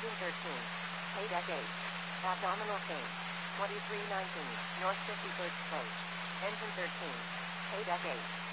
Engine 13. Pay deck 8. Abdominal chain. 2319. North 51st approach. Engine 13. Pay deck 8.